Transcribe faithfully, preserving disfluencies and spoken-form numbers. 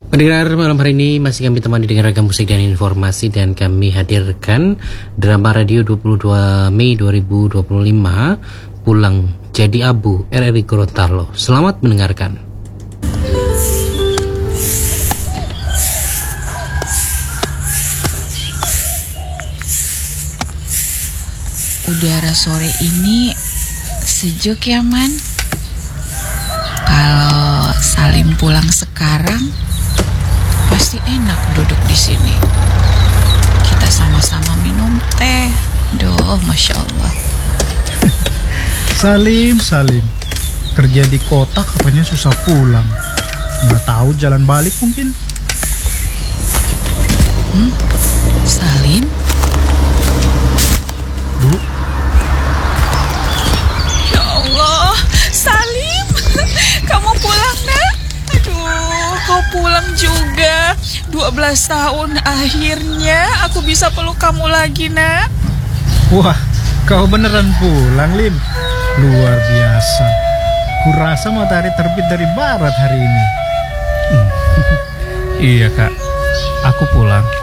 Pendengar, malam hari ini masih kami temani dengan ragam musik dan informasi, dan kami hadirkan drama radio dua puluh dua Mei dua ribu dua puluh lima, Pulang Jadi Abu, R R I Gorontalo. Selamat mendengarkan. Udara sore ini sejuk ya, Man. Kalau Salim pulang sekarang, pasti enak duduk di sini. Kita sama-sama minum teh. Duh, Masya Allah. Salim, Salim. Kerja di kota katanya susah pulang. Nggak tahu jalan balik mungkin. Hmm? Salim? Bu? Ya Allah, Salim. Kamu pulang, nak? Aduh, kau pulang juga. dua belas tahun akhirnya aku bisa peluk kamu lagi, nak. Wah, kau beneran pulang, Lim. Luar biasa. Kurasa matahari terbit dari barat hari ini. Iya, Kak. Aku pulang.